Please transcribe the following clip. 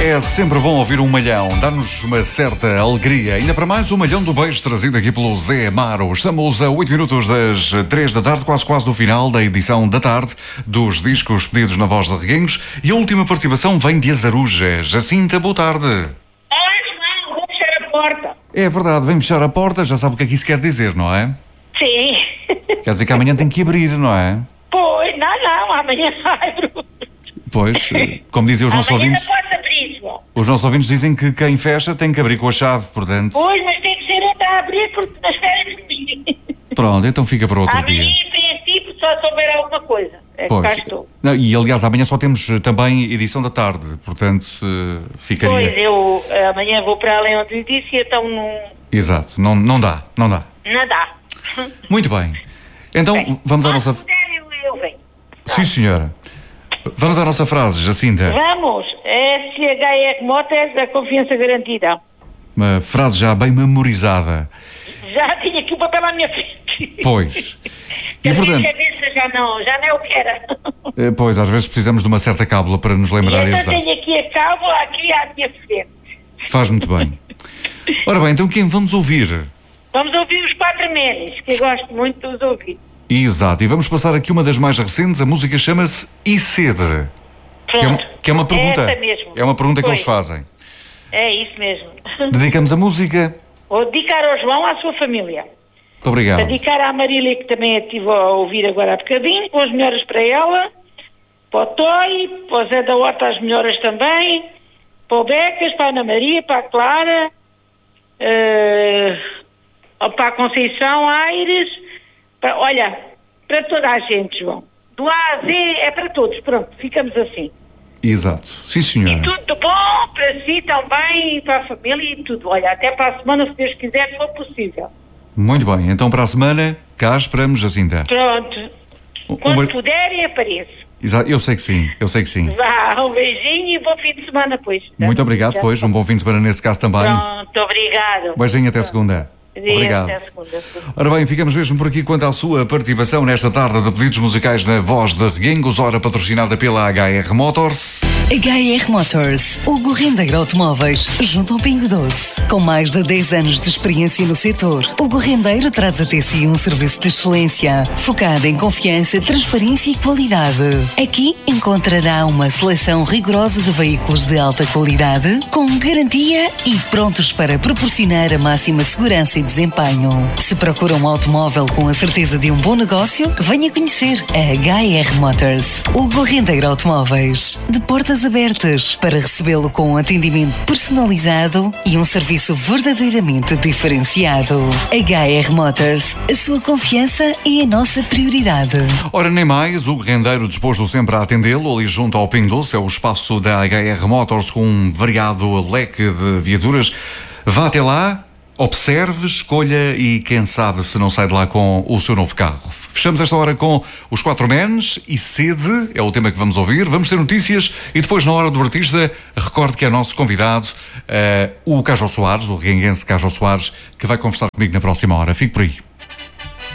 É sempre bom ouvir um malhão, dá-nos uma certa alegria. Ainda para mais, o malhão do beijo trazido aqui pelo Zé Amaro. Estamos a 8 minutos das 3 da tarde, quase no final da edição da tarde dos discos pedidos na Voz de Reguengos. E a última participação vem de Azaruja. Jacinta, boa tarde. Olá, João, vou fechar a porta. É verdade, vem fechar a porta, já sabe o que é que isso quer dizer, não é? Sim. Quer dizer que amanhã tem que abrir, não é? Pois, não, amanhã abro. Pois, como dizem os nossos Amanhã ouvintes, não posso abrir, João. os nossos ouvintes dizem que quem fecha tem que abrir com a chave, portanto... Pois, mas tem que ser outra a abrir porque nas férias comigo. Pronto, então fica para outro dia. Amanhã, em princípio, só se houver alguma coisa. É que cá estou. Não, e aliás, amanhã só temos também edição da tarde, portanto, ficaria... Pois, eu amanhã vou para além onde lhe disse, então não... Exato, não dá. Não dá. Muito bem. Então, Bem, vamos à se nossa... puder, eu venho. Sim, senhora. Vamos à nossa frase, Jacinta. Vamos, SHR Motors, da confiança garantida. Uma frase já bem memorizada. Já tinha aqui o papel à minha frente. Pois. E E portanto... a cabeça já não é o que era. Pois, às vezes precisamos de uma certa cábula para nos lembrar E e então ajudar. tenho aqui a cábula aqui à minha frente. Faz muito bem. Ora bem, então quem vamos ouvir? Vamos ouvir os Quatro Menes, que eu gosto muito de os ouvir. Exato, e vamos passar aqui uma das mais recentes, a música chama-se E Sede. Pronto. Que é uma pergunta. É essa mesmo. É uma pergunta que Pois. eles fazem. É isso mesmo. Dedicamos a música. Vou dedicar ao João, à sua família. Muito obrigado. Dedicar à Marília, que também estive a ouvir agora há bocadinho, com as melhoras para ela, para o Toy, para o Zé da Horta as melhoras também, para o Becas, para a Ana Maria, para a Clara, para a Conceição Aires, para toda a gente, João. Do A a Z é para todos, pronto, ficamos assim. Exato. Sim, E senhora. tudo bom para si também, para a família e tudo. Olha, até para a semana, se Deus quiser, se for possível. Muito bem, então para a semana, cá esperamos, Jacinta. Pronto. Quando puderem, apareço. Exato, eu sei que sim. Vá, um beijinho e bom fim de semana, pois. Muito obrigado, pois. Um bom fim de semana nesse caso também. Pronto, obrigado. Beijinho até segunda. Obrigado. Até segunda. Ora bem, ficamos mesmo por aqui quanto à sua participação nesta tarde de pedidos musicais na Voz de Reguengos, ora patrocinada pela HR Motors. HR Motors, Hugo Rendeiro Automóveis, junto ao Pingo Doce. Com mais de 10 anos de experiência no setor, Hugo Rendeiro traz até si um serviço de excelência, focado em confiança, transparência e qualidade. Aqui encontrará uma seleção rigorosa de veículos de alta qualidade, com garantia e prontos para proporcionar a máxima segurança e desempenho. Se procura um automóvel com a certeza de um bom negócio, venha conhecer a HR Motors. Hugo Rendeiro Automóveis, de portas abertas para recebê-lo com um atendimento personalizado e um serviço verdadeiramente diferenciado. HR Motors, a sua confiança é a nossa prioridade. Ora, nem mais, o Rendeiro disposto sempre a atendê-lo, ali junto ao Pingo Doce, é o espaço da HR Motors com um variado leque de viaturas. Vá até lá, observe, escolha e quem sabe se não sai de lá com o seu novo carro. Fechamos esta hora com os Quatro Menes e Sede, é o tema que vamos ouvir. Vamos ter notícias e depois, na hora do artista, recorde que é nosso convidado, o Cajó Soares, o reguenguense Cajó Soares, que vai conversar comigo na próxima hora. Fique por aí.